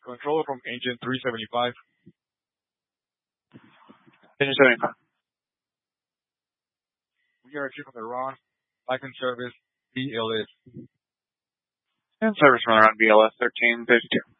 Control from engine 375. Engine 75. We are achieving the run. Like and service BLS. And service runner on BLS 1352.